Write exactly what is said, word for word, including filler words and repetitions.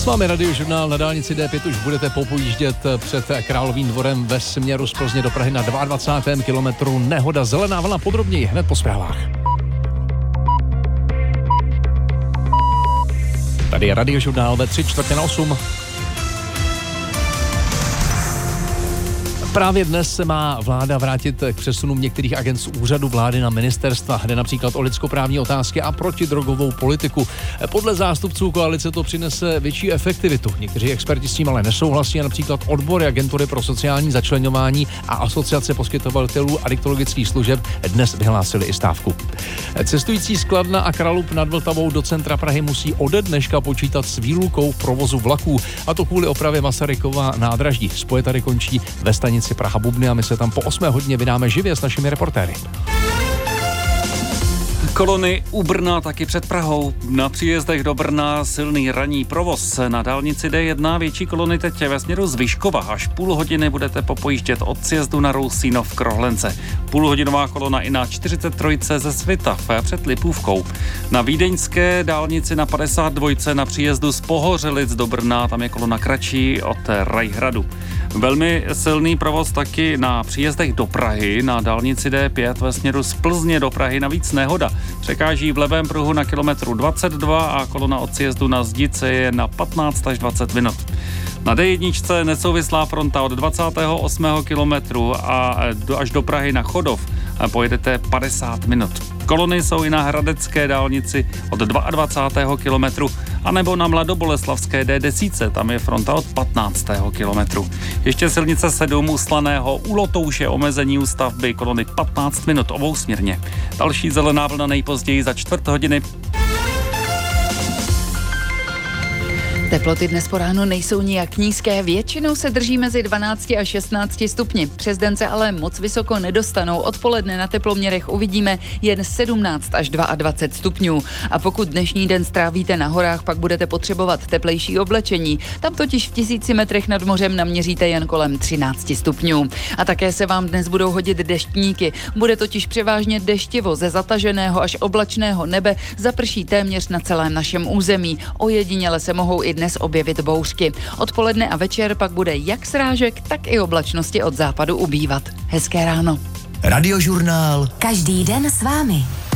vámi Radiožurnál. Na dálnici D pět už budete popojíždět před Královým dvorem ve směru z Plzně do Prahy na dvacátém druhém kilometru. Nehoda, zelená vlna, podrobněji hned po zprávách. Tady je Radiožurnál ve tři čtvrtě na osm. Právě dnes se má vláda vrátit k přesunům některých agent z úřadu vlády na ministerstva, jde například o lidskoprávní otázky a protidrogovou politiku. Podle zástupců koalice to přinese větší efektivitu. Někteří experti s tím ale nesouhlasí, například odbory Agentury pro sociální začleňování a Asociace poskytovatelů adiktologických služeb dnes vyhlásili i stávku. Cestující z Kladna a Kralup nad Vltavou do centra Prahy musí ode dneška počítat s výlukou provozu vlaků, a to kvůli opravě Masarykova nádraží. Spoje tady končí ve stanici Praha Bubny a my se tam po osmé hodině vydáme živě s našimi reportéry. Kolony u Brna taky před Prahou. Na příjezdech do Brna silný ranní provoz. Na dálnici D jedna větší kolony teď ve směru z Vyškova. Až půl hodiny budete popojíždět od sjezdu na Rousínov k Rohlence. Půlhodinová kolona i na čtyřicet tři ze Svitav před Lipůvkou. Na vídeňské dálnici na padesát dva na příjezdu z Pohořelic do Brna, tam je kolona kratší od Rajhradu. Velmi silný provoz taky na příjezdech do Prahy. Na dálnici D pět ve směru z Plzně do Prahy navíc nehoda. Překáží v levém pruhu na kilometru dvacet dva a kolona od sjezdu na Zdice je na patnáct až dvacet minut. Na D jedna nesouvislá fronta od dvacátého osmého kilometru a až do Prahy na Chodov pojedete padesát minut. Kolony jsou i na Hradecké dálnici od dvacátého druhého kilometru anebo na Mladoboleslavské D deset, tam je fronta od patnáctého kilometru. Ještě silnice sedm u Slaného u Lotouše omezení u stavby, kolony patnáct minut obousměrně. Další zelená vlna nejpozději za čtvrt hodiny. Teploty dnes po ránu nejsou nijak nízké, většinou se drží mezi dvanácti a šestnácti stupni. Přes den se ale moc vysoko nedostanou, odpoledne na teploměrech uvidíme jen sedmnáct až dvacet dva stupňů. A pokud dnešní den strávíte na horách, pak budete potřebovat teplejší oblečení. Tam totiž v tisíci metrech nad mořem naměříte jen kolem třináct stupňů. A také se vám dnes budou hodit deštníky. Bude totiž převážně deštivo, ze zataženého až oblačného nebe zaprší téměř na celém našem území. Ojediněle se mohou i dnes objevit bouřky. Odpoledne a večer pak bude jak srážek, tak i oblačnosti od západu ubývat. Hezké ráno. Radiožurnál. Každý den s vámi.